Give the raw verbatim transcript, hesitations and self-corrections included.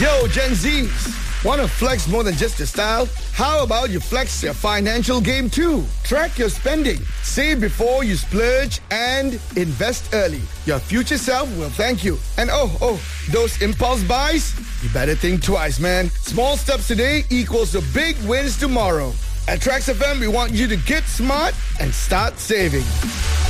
Yo, Gen Zs, want to flex more than just your style? How about you flex your financial game too? Track your spending, save before you splurge, and invest early. Your future self will thank you. And oh, oh, those impulse buys? You better think twice, man. Small steps today equals to big wins tomorrow. At Trax F M, we want you to get smart and start saving.